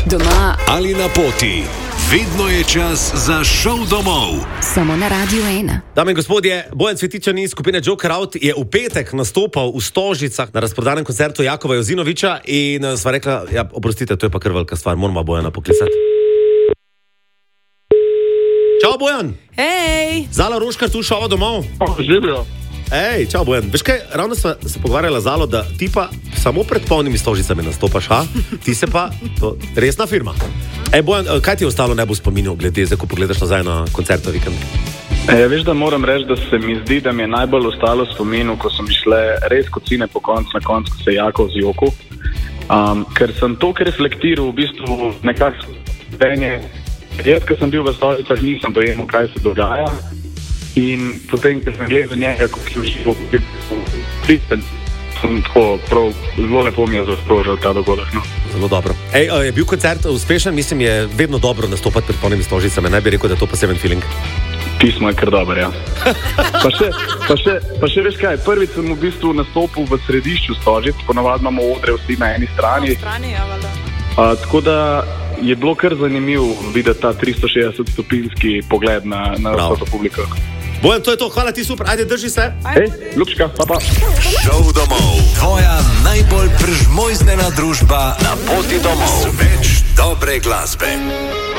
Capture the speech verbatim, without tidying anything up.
Doma ali na poti. Vedno je čas za šov domov. Samo na Radiu ena. Dame in gospodje, Bojan Cvetičan iz skupine Joker Out je v petek nastopal v Stožicah na razprodanem koncertu Jakova Jozinoviča in sva rekla, ja, oprostite, to je pa kar velika stvar, moramo Bojana poklicati. Čau, Bojan! Hej! Zala Roškar tu šova domov. Živijo. Ej, čau, Bojan. Veš kaj, ravno sva se pogovarjala Zalo, da ti pa samo pred polnimi Stožicami nastopaš, ha? Ti se pa, to resna firma. Ej, Bojan, kaj ti je ostalo najbolj v spominu, glede zdaj, ko pogledaš nazaj na koncert v vikend? E, veš, da moram reči, da se mi zdi, da mi je najbolj ostalo v spominu, ko sem išle res kocine po koncu, na koncu, ko se je Jakov zjokal. Um, ker sem toliko reflektiral, v bistvu nekako vedenje. Jaz, ko sem bil v Stožicah, nisem dojemal, kaj se dogaja. In potem, ko sem gledal njega, ko je užival, pristen, sem tako prav, zelo lepo mi je zasprožil ta dogodek. No. Zelo dobro. Ej, je bil koncert uspešen? Mislim, je vedno dobro nastopati pred polnimi Stožicami. Ne bi rekel, da je to poseben feeling. Pismo je kar dober, ja. Pa še, pa, še, pa še veš kaj, prvič sem v bistvu nastopil v središču Stožic, ponavadi imamo odre vsi na eni strani. strani ja, A, tako da je bilo kar zanimivo videti ta tristo šestdeset stopinski pogled na, na vso to publiko. Bojan, to je to, hvala ti, super, ajde, drži se. Ej, ljubčka, pa pa. Šov domov. Tvoja najbolj prežmojzdena družba na poti domov. Več dobre glasbe.